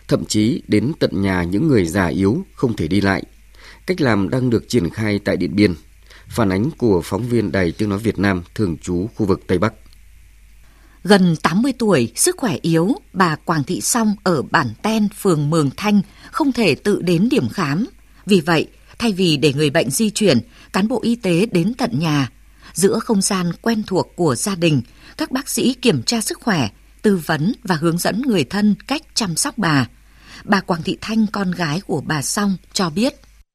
thậm chí đến tận nhà những người già yếu không thể đi lại. Cách làm đang được triển khai tại Điện Biên. Phản ánh của phóng viên Đài Tiếng nói Việt Nam thường trú khu vực Tây Bắc. Gần 80 tuổi, sức khỏe yếu, bà Quảng Thị Song ở Bản Ten, phường Mường Thanh không thể tự đến điểm khám. Vì vậy, thay vì để người bệnh di chuyển, cán bộ y tế đến tận nhà. Giữa không gian quen thuộc của gia đình, các bác sĩ kiểm tra sức khỏe, tư vấn và hướng dẫn người thân cách chăm sóc bà. Bà Quảng Thị Thanh, con gái của bà Song, cho biết.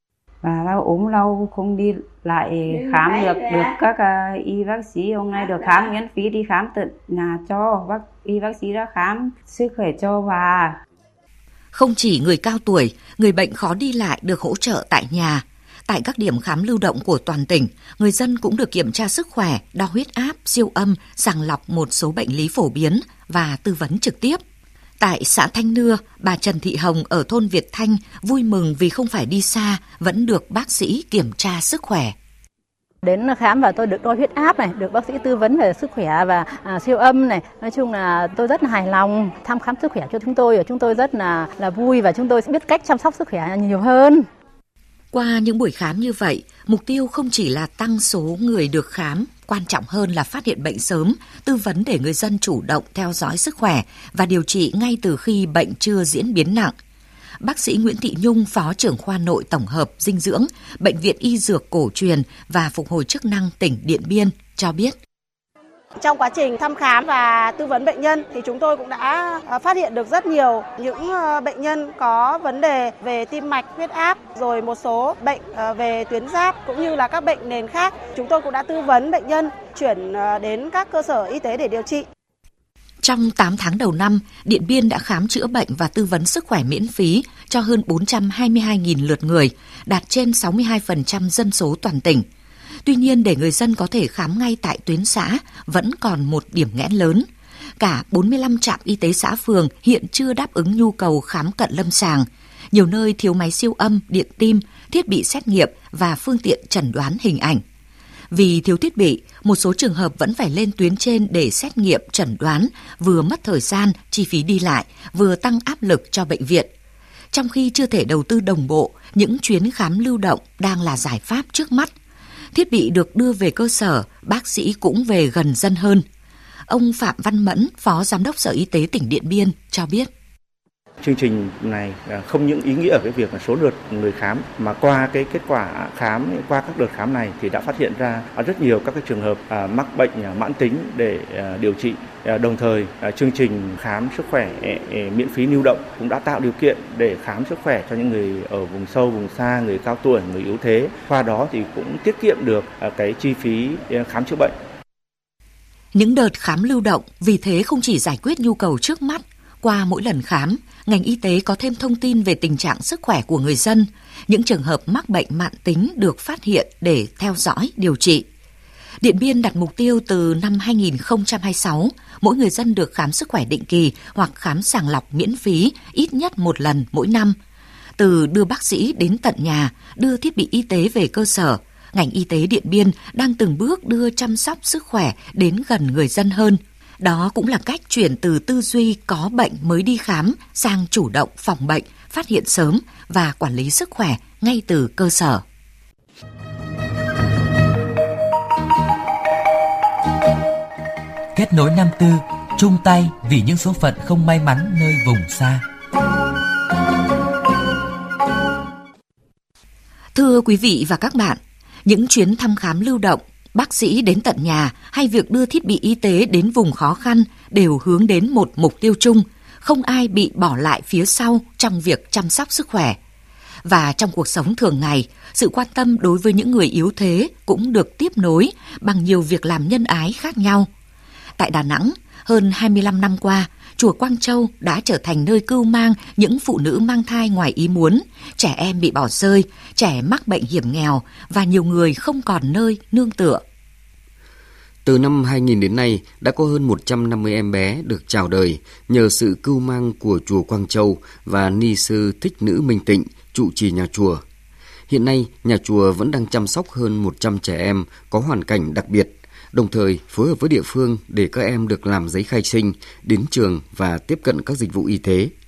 Bà ốm lâu không đi lại khám được các y bác sĩ hôm nay được khám miễn phí, đi khám tận nhà cho y bác sĩ đã khám sức khỏe cho bà. Không chỉ người cao tuổi, người bệnh khó đi lại được hỗ trợ tại nhà. Tại các điểm khám lưu động của toàn tỉnh, người dân cũng được kiểm tra sức khỏe, đo huyết áp, siêu âm, sàng lọc một số bệnh lý phổ biến và tư vấn trực tiếp. Tại xã Thanh Nưa, bà Trần Thị Hồng ở thôn Việt Thanh vui mừng vì không phải đi xa, vẫn được bác sĩ kiểm tra sức khỏe. Đến khám và tôi được đo huyết áp này, được bác sĩ tư vấn về sức khỏe và siêu âm này. Nói chung là tôi rất là hài lòng. Thăm khám sức khỏe cho chúng tôi rất là vui và chúng tôi sẽ biết cách chăm sóc sức khỏe nhiều hơn. Qua những buổi khám như vậy, mục tiêu không chỉ là tăng số người được khám, quan trọng hơn là phát hiện bệnh sớm, tư vấn để người dân chủ động theo dõi sức khỏe và điều trị ngay từ khi bệnh chưa diễn biến nặng. Bác sĩ Nguyễn Thị Nhung, Phó trưởng khoa nội tổng hợp dinh dưỡng, Bệnh viện Y Dược Cổ truyền và Phục hồi chức năng tỉnh Điện Biên cho biết. Trong quá trình thăm khám và tư vấn bệnh nhân thì chúng tôi cũng đã phát hiện được rất nhiều những bệnh nhân có vấn đề về tim mạch, huyết áp, rồi một số bệnh về tuyến giáp cũng như là các bệnh nền khác. Chúng tôi cũng đã tư vấn bệnh nhân chuyển đến các cơ sở y tế để điều trị. Trong 8 tháng đầu năm, Điện Biên đã khám chữa bệnh và tư vấn sức khỏe miễn phí cho hơn 422.000 lượt người, đạt trên 62% dân số toàn tỉnh. Tuy nhiên, để người dân có thể khám ngay tại tuyến xã, vẫn còn một điểm nghẽn lớn. Cả 45 trạm y tế xã phường hiện chưa đáp ứng nhu cầu khám cận lâm sàng. Nhiều nơi thiếu máy siêu âm, điện tim, thiết bị xét nghiệm và phương tiện chẩn đoán hình ảnh. Vì thiếu thiết bị, một số trường hợp vẫn phải lên tuyến trên để xét nghiệm chẩn đoán, vừa mất thời gian, chi phí đi lại, vừa tăng áp lực cho bệnh viện. Trong khi chưa thể đầu tư đồng bộ, những chuyến khám lưu động đang là giải pháp trước mắt. Thiết bị được đưa về cơ sở, bác sĩ cũng về gần dân hơn. Ông Phạm Văn Mẫn, Phó Giám đốc Sở Y tế tỉnh Điện Biên cho biết. Chương trình này không những ý nghĩa ở cái việc là số lượt người khám, mà qua cái kết quả khám, qua các đợt khám này thì đã phát hiện ra rất nhiều các cái trường hợp mắc bệnh mãn tính để điều trị. Đồng thời, chương trình khám sức khỏe miễn phí lưu động cũng đã tạo điều kiện để khám sức khỏe cho những người ở vùng sâu, vùng xa, người cao tuổi, người yếu thế. Qua đó thì cũng tiết kiệm được cái chi phí khám chữa bệnh. Những đợt khám lưu động vì thế không chỉ giải quyết nhu cầu trước mắt. Qua mỗi lần khám, ngành y tế có thêm thông tin về tình trạng sức khỏe của người dân, những trường hợp mắc bệnh mãn tính được phát hiện để theo dõi, điều trị. Điện Biên đặt mục tiêu từ năm 2026, mỗi người dân được khám sức khỏe định kỳ hoặc khám sàng lọc miễn phí ít nhất một lần mỗi năm. Từ đưa bác sĩ đến tận nhà, đưa thiết bị y tế về cơ sở, ngành y tế Điện Biên đang từng bước đưa chăm sóc sức khỏe đến gần người dân hơn. Đó cũng là cách chuyển từ tư duy có bệnh mới đi khám sang chủ động phòng bệnh, phát hiện sớm và quản lý sức khỏe ngay từ cơ sở. Kết nối năm tư, chung tay vì những số phận không may mắn nơi vùng xa. Thưa quý vị và các bạn, những chuyến thăm khám lưu động, bác sĩ đến tận nhà hay việc đưa thiết bị y tế đến vùng khó khăn đều hướng đến một mục tiêu chung, không ai bị bỏ lại phía sau trong việc chăm sóc sức khỏe. Và trong cuộc sống thường ngày, sự quan tâm đối với những người yếu thế cũng được tiếp nối bằng nhiều việc làm nhân ái khác nhau. Tại Đà Nẵng, hơn 25 năm qua, Chùa Quang Châu đã trở thành nơi cưu mang những phụ nữ mang thai ngoài ý muốn, trẻ em bị bỏ rơi, trẻ mắc bệnh hiểm nghèo và nhiều người không còn nơi nương tựa. Từ năm 2000 đến nay, đã có hơn 150 em bé được chào đời nhờ sự cưu mang của Chùa Quang Châu và ni sư Thích Nữ Minh Tịnh, trụ trì nhà chùa. Hiện nay, nhà chùa vẫn đang chăm sóc hơn 100 trẻ em có hoàn cảnh đặc biệt, đồng thời phối hợp với địa phương để các em được làm giấy khai sinh, đến trường và tiếp cận các dịch vụ y tế.